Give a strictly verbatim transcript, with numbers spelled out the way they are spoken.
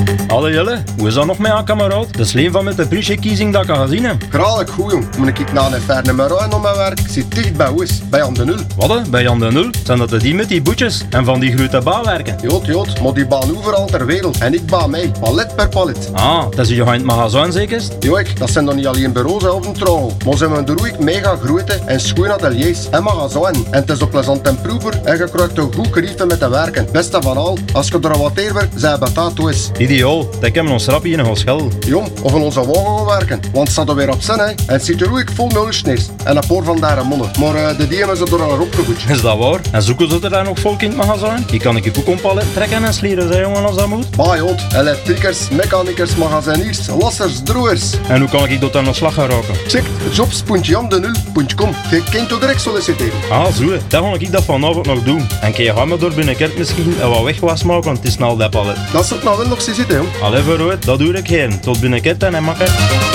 Hallo Jelle, hoe is dat nog met jou, kameraad? Dat is een van met de prijsverkiezing dat ik al gezien heb. Graag goed, jong. Moet ik naar een ferne Meroin om mijn werk? Ik zit dicht bij Oes, bij Jan de Nul. Wat, bij Jan de Nul? Zijn dat de die met die boetjes en van die grote bouwwerken? Jood, jood, maar die baan overal ter wereld. En ik baan mij, palet per palet. Ah, dat is je in het magazijn zeker? Joik, dat zijn dan niet alleen bureaus hè, op een trouw. Maar zijn we er ook mega grote en schoon ateliers en magazijn. En het is ook plezant en proever en je krijgt een goed gerief met te werken. Beste van al, als je er wat teer werkt, zijn betaald is. Ideaal, dat hebben ons rap hier nog schel. Jong, of in onze wagen gaan werken. Want het staat er weer op zin, hè. En het zit er ook vol nulsneers. En een paar van daar monnen. Maar uh, de die hebben ze er al opgevoed. Is dat waar? En zoeken ze er daar nog volk in het magazijn? Die kan ik ook om palet trekken en slieren, zei jongen, als dat moet. Maar jood, elektrikers, mechanikers, magaziniers, lassers, droers. En hoe kan ik dat dan nog slag gaan raken? Check jobs punt jan de nul punt com. Je kunt toch direct solliciteren. Ah, zo, dat ga ik dat vanavond nog doen. En kun je gaan me door binnenkort misschien en wat wegwas maken, want het is snel dat palet. Dat is het nou wel nog zitten, jong. Allee, vooruit, dat doe ik geen. Tot binnenkort en makker.